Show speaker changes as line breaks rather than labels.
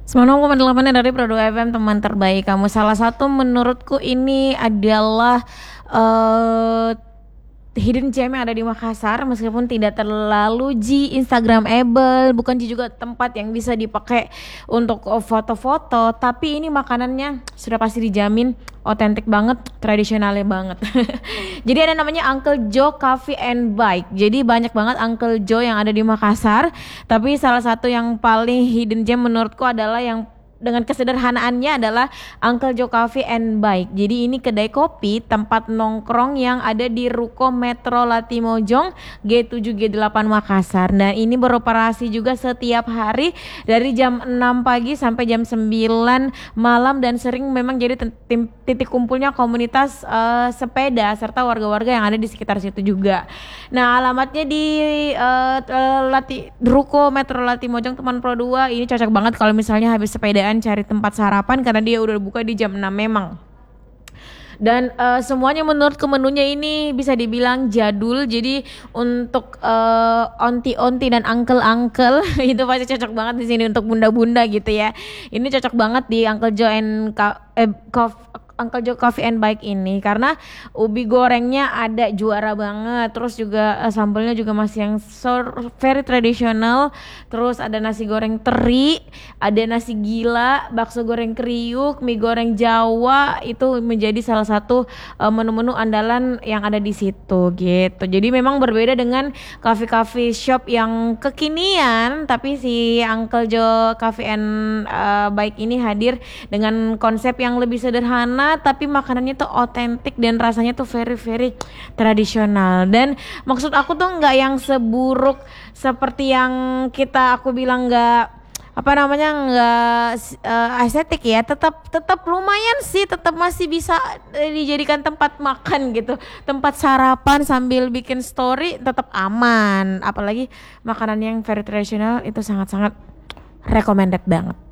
96,8 dari Pro 2 FM, teman terbaik kamu. Salah satu menurutku ini adalah eh hidden gem yang ada di Makassar, meskipun tidak terlalu Instagramable, bukan juga tempat yang bisa dipakai untuk foto-foto, tapi ini makanannya sudah pasti dijamin otentik banget, tradisionalnya banget. Jadi ada namanya Uncle Joe Coffee and Bike. Jadi banyak banget Uncle Joe yang ada di Makassar, tapi salah satu yang paling hidden gem menurutku adalah yang dengan kesederhanaannya adalah Uncle Joe Coffee and Bike. Jadi ini kedai kopi tempat nongkrong yang ada di Ruko Metro Latimojong G7 G8 Makassar. Dan ini beroperasi juga setiap hari dari jam 6 pagi sampai jam 9 malam, dan sering memang jadi titik kumpulnya komunitas sepeda serta warga-warga yang ada di sekitar situ juga. Nah, alamatnya di Ruko Metro Latimojong teman Pro 2. Ini cocok banget kalau misalnya habis sepedaan cari tempat sarapan, karena dia udah buka di jam 6 memang. Dan semuanya menurutku menunya ini bisa dibilang jadul. Jadi untuk onti-onti dan uncle-uncle itu pasti cocok banget di sini, untuk bunda-bunda gitu ya. Ini cocok banget di Uncle Joe Coffee and Bike ini, karena ubi gorengnya ada juara banget, terus juga sambelnya juga masih yang very tradisional, terus ada nasi goreng teri, ada nasi gila, bakso goreng kriuk, mie goreng Jawa, itu menjadi salah satu menu-menu andalan yang ada di situ gitu. Jadi memang berbeda dengan cafe-cafe shop yang kekinian, tapi si Uncle Joe Coffee and Bike ini hadir dengan konsep yang lebih sederhana, tapi makanannya tuh otentik dan rasanya tuh very tradisional. Dan maksud aku tuh nggak yang seburuk seperti yang aku bilang, nggak estetik ya, tetap lumayan sih, tetap masih bisa dijadikan tempat makan gitu, tempat sarapan sambil bikin story, tetap aman. Apalagi makanan yang very tradisional itu sangat recommended banget.